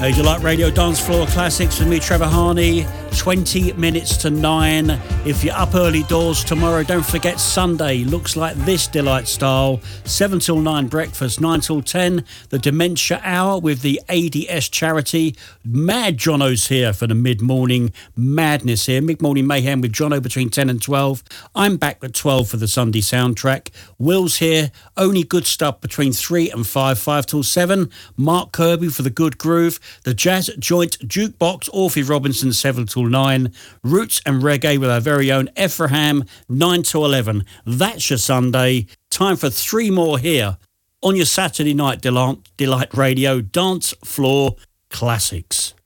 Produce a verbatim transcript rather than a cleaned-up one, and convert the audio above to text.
Hey, Delight Radio Dance Floor Classics with me, Trevor Harney. twenty minutes to nine. If you're up early doors tomorrow, don't forget Sunday looks like this Delight style. seven till nine breakfast, nine till ten, the Dementia Hour with the A D S charity. Mad Jono's here for the mid-morning madness here. Mid-morning mayhem with Jono between ten and twelve. I'm back at twelve for the Sunday soundtrack. Will's here. Only good stuff between three and five, five till seven. Mark Kirby for the good groove. The Jazz Joint Jukebox, Orphy Robinson, seven till nine. Roots and Reggae with our very own Ephraim, nine to eleven. That's your Sunday. Time for three more here on your Saturday night Delight, Delight Radio Dance Floor Classics.